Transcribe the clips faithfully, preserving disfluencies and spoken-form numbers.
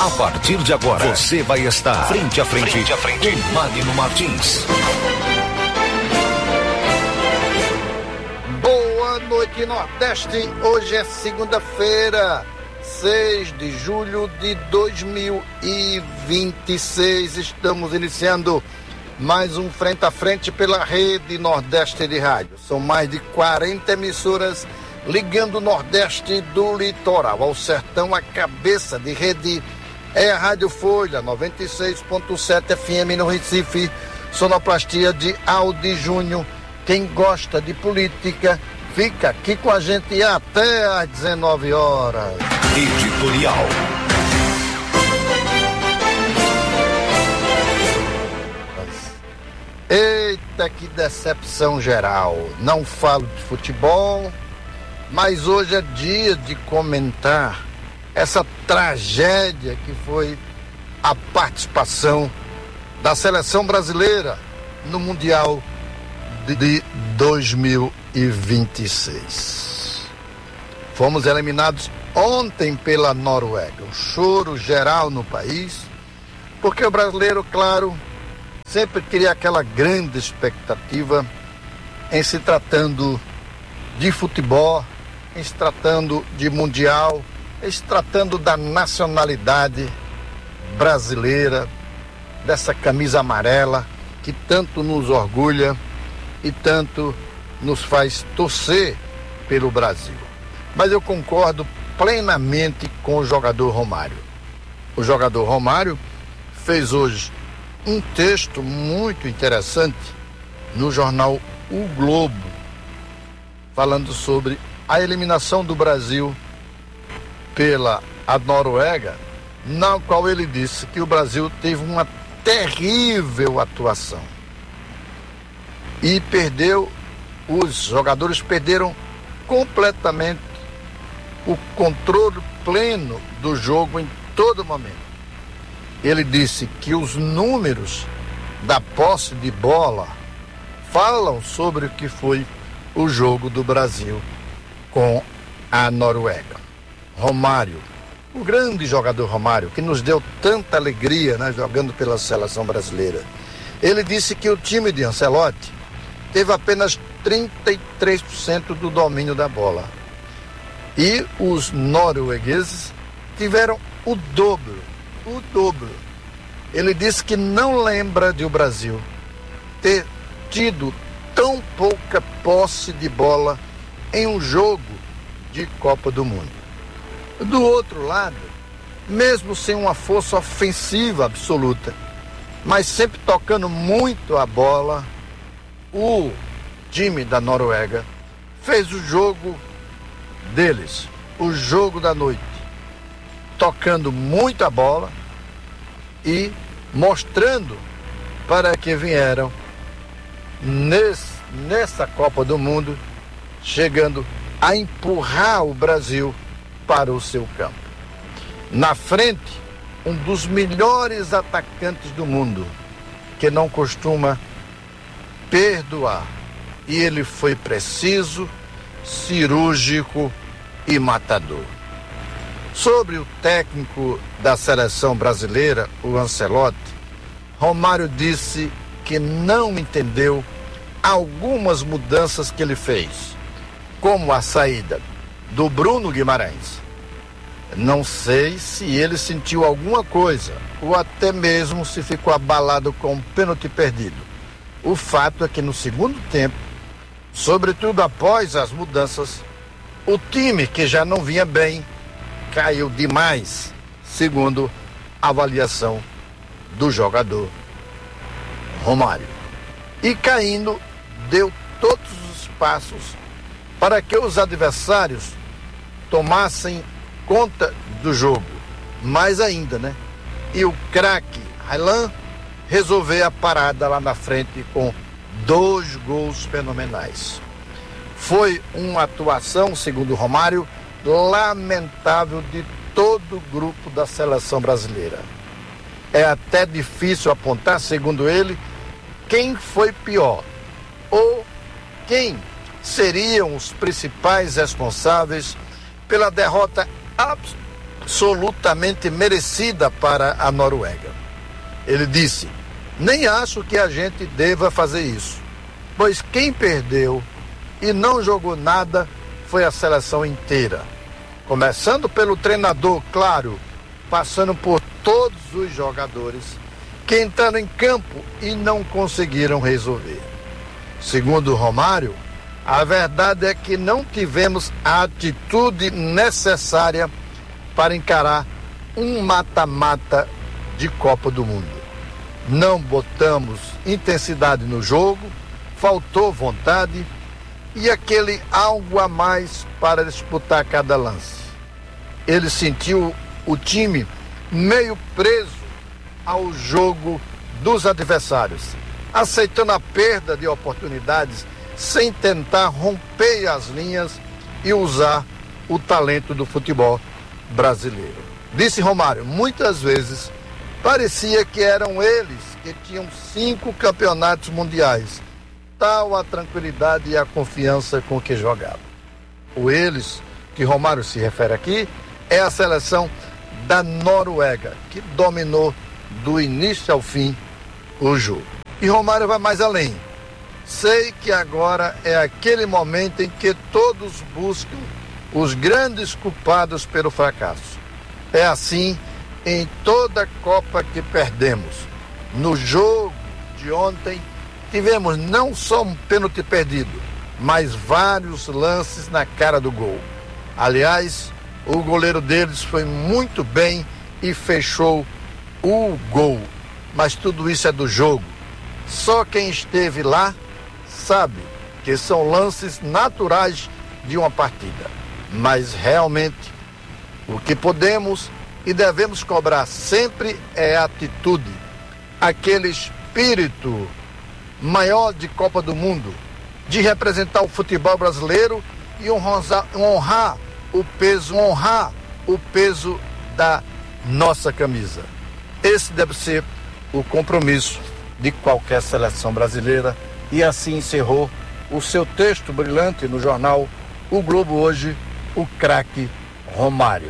A partir de agora, você vai estar frente a frente, frente, a frente. com Magno Martins. Boa noite, Nordeste. Hoje é segunda-feira, seis de julho de dois mil e vinte e seis. Estamos iniciando mais um Frente a Frente pela Rede Nordeste de Rádio. São mais de quarenta emissoras ligando o Nordeste do litoral ao sertão. A cabeça de rede é a Rádio Folha, noventa e seis ponto sete F M no Recife, sonoplastia de Aldi Júnior. Quem gosta de política, fica aqui com a gente até às dezenove horas. Editorial. Eita, que decepção geral. Não falo de futebol, mas hoje é dia de comentar essa tragédia que foi a participação da seleção brasileira no Mundial de dois mil e vinte e seis. Fomos eliminados ontem pela Noruega. Um choro geral no país, porque o brasileiro, claro, sempre queria aquela grande expectativa em se tratando de futebol, em se tratando de Mundial, em se tratando da nacionalidade brasileira, dessa camisa amarela que tanto nos orgulha e tanto nos faz torcer pelo Brasil. Mas eu concordo plenamente com o jogador Romário. O jogador Romário fez hoje um texto muito interessante no jornal O Globo, falando sobre a eliminação do Brasil pela a Noruega, na qual ele disse que o Brasil teve uma terrível atuação e perdeu, os jogadores perderam completamente o controle pleno do jogo em todo momento. Ele disse que os números da posse de bola falam sobre o que foi o jogo do Brasil com a Noruega. Romário, o grande jogador Romário, que nos deu tanta alegria, né, jogando pela seleção brasileira, ele disse que o time de Ancelotti teve apenas trinta e três por cento do domínio da bola. E os noruegueses tiveram o dobro, o dobro. Ele disse que não lembra de o Brasil ter tido tão pouca posse de bola em um jogo de Copa do Mundo. Do outro lado, mesmo sem uma força ofensiva absoluta, mas sempre tocando muito a bola, o time da Noruega fez o jogo deles, o jogo da noite, tocando muito a bola e mostrando para que vieram nesse, nessa Copa do Mundo, chegando a empurrar o Brasil para o seu campo. Na frente, um dos melhores atacantes do mundo, que não costuma perdoar. E ele foi preciso, cirúrgico e matador. Sobre o técnico da seleção brasileira, o Ancelotti, Romário disse que não entendeu algumas mudanças que ele fez, como a saída do Bruno Guimarães. Não sei se ele sentiu alguma coisa, ou até mesmo se ficou abalado com o pênalti perdido. O fato é que no segundo tempo, sobretudo após as mudanças, o time, que já não vinha bem, caiu demais, segundo a avaliação do jogador Romário. E caindo, deu todos os espaços para que os adversários tomassem conta do jogo. Mais ainda, né? E o craque Raylan resolveu a parada lá na frente com dois gols fenomenais. Foi uma atuação, segundo o Romário, lamentável de todo o grupo da seleção brasileira. É até difícil apontar, segundo ele, quem foi pior ou quem seriam os principais responsáveis pela derrota absolutamente merecida para a Noruega. Ele disse: nem acho que a gente deva fazer isso, pois quem perdeu e não jogou nada foi a seleção inteira. Começando pelo treinador, claro, passando por todos os jogadores que entraram em campo e não conseguiram resolver. Segundo Romário, a verdade é que não tivemos a atitude necessária para encarar um mata-mata de Copa do Mundo. Não botamos intensidade no jogo, faltou vontade e aquele algo a mais para disputar cada lance. Ele sentiu o time meio preso ao jogo dos adversários, aceitando a perda de oportunidades sem tentar romper as linhas e usar o talento do futebol brasileiro. Disse Romário, muitas vezes parecia que eram eles que tinham cinco campeonatos mundiais, tal a tranquilidade e a confiança com que jogavam. O eles, que Romário se refere aqui, é a seleção da Noruega, que dominou do início ao fim o jogo. E Romário vai mais além. Sei que agora é aquele momento em que todos buscam os grandes culpados pelo fracasso. É assim em toda Copa que perdemos. No jogo de ontem, tivemos não só um pênalti perdido, mas vários lances na cara do gol. Aliás, o goleiro deles foi muito bem e fechou o gol. Mas tudo isso é do jogo. Só quem esteve lá sabe que são lances naturais de uma partida. Mas realmente, o que podemos e devemos cobrar sempre é a atitude, aquele espírito maior de Copa do Mundo, de representar o futebol brasileiro e honrar, honrar o peso, honrar o peso da nossa camisa. Esse deve ser o compromisso de qualquer seleção brasileira. E assim encerrou o seu texto brilhante no jornal O Globo hoje, o craque Romário.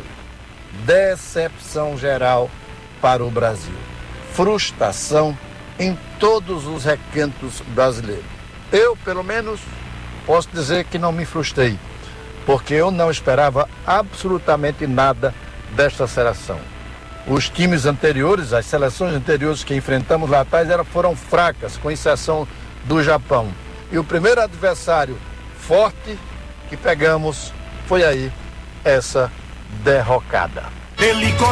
Decepção geral para o Brasil. Frustração em todos os recantos brasileiros. Eu, pelo menos, posso dizer que não me frustrei, porque eu não esperava absolutamente nada desta seleção. Os times anteriores, as seleções anteriores que enfrentamos lá atrás eram, foram fracas, com exceção do Japão. E o primeiro adversário forte que pegamos foi aí essa derrocada. Ele